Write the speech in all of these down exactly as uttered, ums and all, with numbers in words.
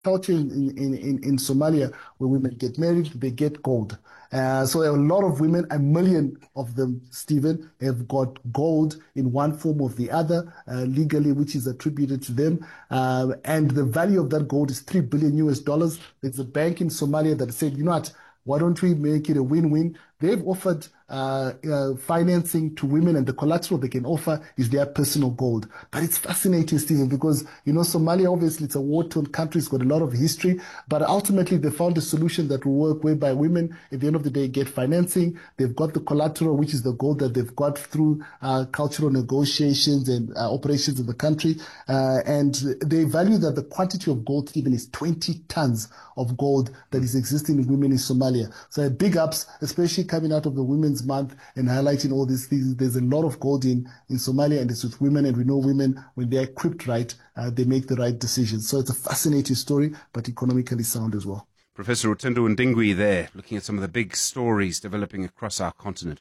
culture in, in, in, in Somalia where women get married, they get gold. Uh, so a lot of women, a million of them, Stephen, have got gold in one form or the other, uh, legally, which is attributed to them. Uh, and the value of that gold is three billion U S dollars. There's a bank in Somalia that said, you know what, why don't we make it a win-win? They've offered uh, uh, financing to women, and the collateral they can offer is their personal gold. But it's fascinating, Stephen, because, you know, Somalia, obviously, it's a war-torn country. It's got a lot of history. But ultimately, they found a solution that will work, whereby women, at the end of the day, get financing. They've got the collateral, which is the gold that they've got through uh, cultural negotiations and uh, operations in the country. Uh, and they value that the quantity of gold, Stephen, is twenty tons of gold that is existing in women in Somalia. So big ups, especially coming out of the Women's Month and highlighting all these things. There's a lot of gold in, in Somalia, and it's with women, and we know women, when they're equipped right, uh, they make the right decisions. So it's a fascinating story, but economically sound as well. Professor Rutendo Ndingwi there, looking at some of the big stories developing across our continent.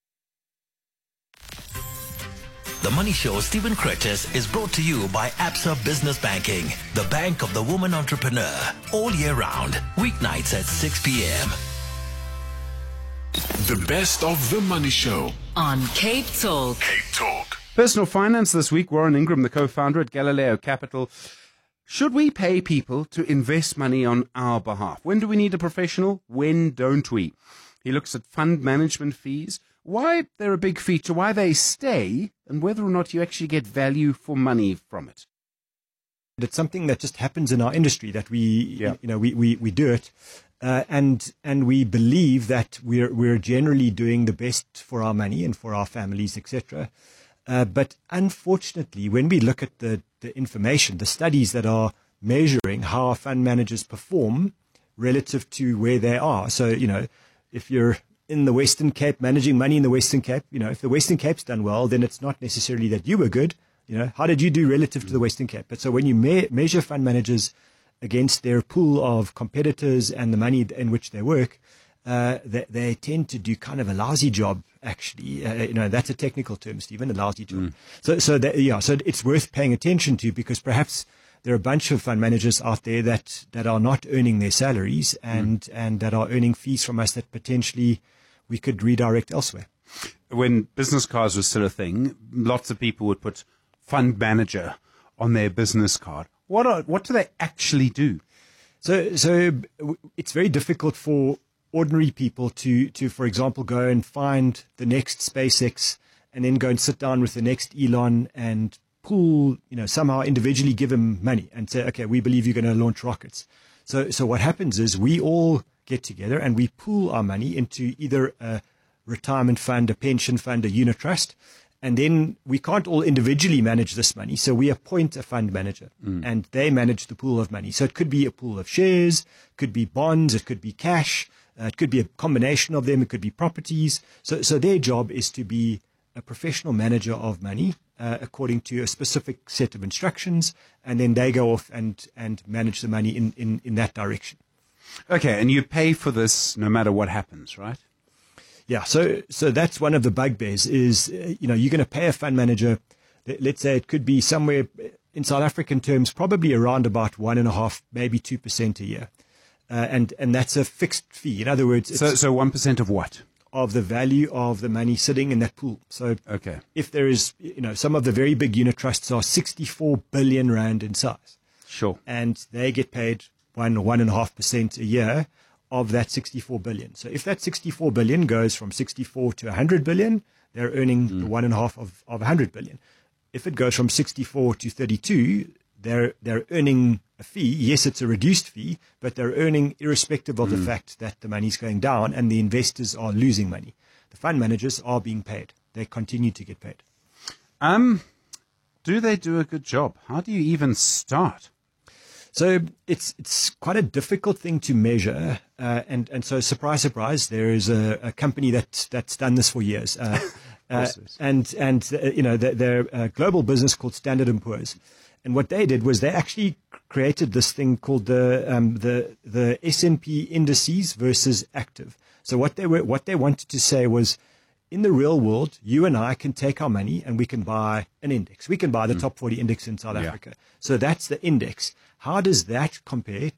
The Money Show, Stephen Curtis, is brought to you by Absa Business Banking, the bank of the woman entrepreneur. All year round, weeknights at six p.m. The best of the Money Show on Cape Talk. Cape Talk. Personal finance this week. Warren Ingram, the co-founder at Galileo Capital. Should we pay people to invest money on our behalf? When do we need a professional? When don't we? He looks at fund management fees, why they're a big feature, why they stay, and whether or not you actually get value for money from it. It's something that just happens in our industry, that we, yeah. you know, we, we, we do it. Uh, and and we believe that we're we're generally doing the best for our money and for our families, et cetera. Uh, but unfortunately, when we look at the, the information, the studies that are measuring how our fund managers perform relative to where they are. So, you know, if you're in the Western Cape managing money in the Western Cape, you know, if the Western Cape's done well, then it's not necessarily that you were good. You know, how did you do relative to the Western Cape? But so when you me- measure fund managers against their pool of competitors and the money in which they work, uh, they, they tend to do kind of a lousy job, actually. Uh, you know, that's a technical term, Stephen, a lousy job. Mm. So, so that, yeah, so it's worth paying attention to, because perhaps there are a bunch of fund managers out there that, that are not earning their salaries and, mm. and that are earning fees from us that potentially we could redirect elsewhere. When business cards was still a thing, lots of people would put fund manager on their business card. What are, what do they actually do? So, so it's very difficult for ordinary people to, to, for example, go and find the next SpaceX and then go and sit down with the next Elon and pool, you know, somehow individually give him money and say, okay, we believe you're going to launch rockets. So, so what happens is we all get together and we pool our money into either a retirement fund, a pension fund, a unit trust. And then we can't all individually manage this money. So we appoint a fund manager mm. and they manage the pool of money. So it could be a pool of shares, could be bonds, it could be cash, uh, it could be a combination of them, it could be properties. So, so their job is to be a professional manager of money uh, according to a specific set of instructions. And then they go off and, and manage the money in, in, in that direction. Okay. And you pay for this no matter what happens, right? Yeah, so so that's one of the bugbears is, uh, you know, you're going to pay a fund manager, let's say it could be somewhere in South African terms, probably around about one and a half, maybe two percent a year. Uh, and, and that's a fixed fee. In other words, it's so, so one percent of what? Of the value of the money sitting in that pool. So okay. If there is, you know, some of the very big unit trusts are sixty-four billion rand in size. Sure. And they get paid one or one and a half percent a year of that sixty-four billion. So if that sixty-four billion goes from sixty-four to one hundred billion, they're earning mm. the one and a half of, of one hundred billion. If it goes from sixty-four to thirty-two, they're, they're earning a fee. Yes, it's a reduced fee, but they're earning irrespective of mm. the fact that the money's going down and the investors are losing money. The fund managers are being paid. They continue to get paid. Um, do they do a good job? How do you even start? So it's it's quite a difficult thing to measure, uh, and and so surprise, surprise, there is a, a company that that's done this for years, uh, uh, and and uh, you know they're, they're a global business called Standard and Poor's, and what they did was they actually created this thing called the um, the the S and P indices versus active. So what they were what they wanted to say was, in the real world, you and I can take our money and we can buy an index. We can buy the mm. top forty index in South yeah. Africa. So that's the index. How does that compare